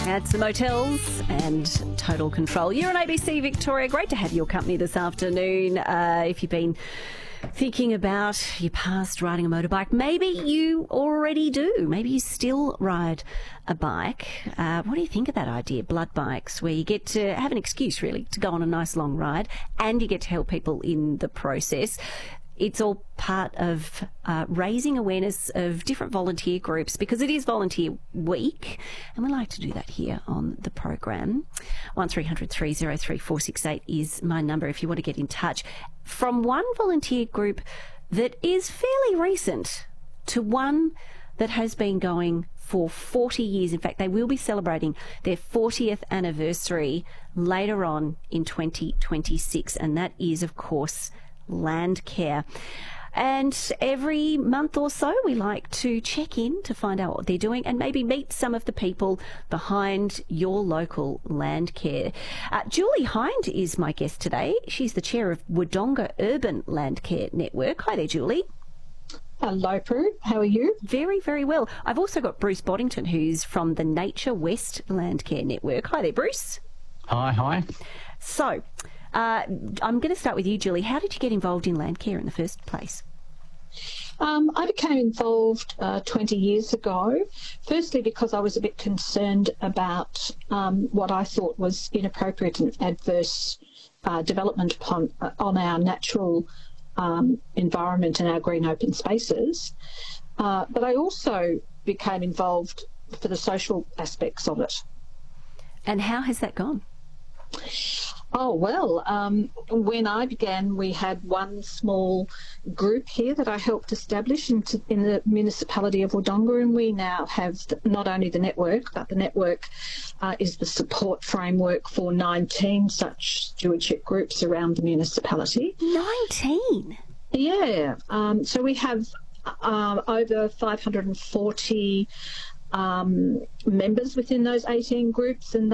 That's the Motels and Total Control. You're on ABC Victoria. Great to have your company this afternoon. If you've been thinking about your past riding a motorbike, maybe you already do. Maybe you still ride a bike. What do you think of that idea, blood bikes, where you get to have an excuse, really, to go on a nice long ride and you get to help people in the process? It's all part of raising awareness of different volunteer groups, because it is Volunteer Week, and we like to do that here on the program. 1300 303 468 is my number if you want to get in touch. From one volunteer group that is fairly recent to one that has been going for 40 years. In fact, they will be celebrating their 40th anniversary later on in 2026, and that is, of course, Landcare. And every month or so we like to check in to find out what they're doing and maybe meet some of the people behind your local Landcare. Julie Hind is my guest today. She's the chair of Wodonga Urban Landcare Network. Hi there, Julie. Hello, Prue. How are you? Very, very well. I've also got Bruce Boddington, who's from the Nature West Landcare Network. Hi there, Bruce. Hi. So, I'm going to start with you, Julie. How did you get involved in Landcare in the first place? I became involved 20 years ago, firstly because I was a bit concerned about what I thought was inappropriate and adverse development on our natural environment and our green open spaces. But I also became involved for the social aspects of it. And how has that gone? Oh, well, when I began, we had one small group here that I helped establish in the municipality of Wodonga, and we now have not only the network, but the network is the support framework for 19 such stewardship groups around the municipality. 19? Yeah. So we have over 540 members within those 18 groups, and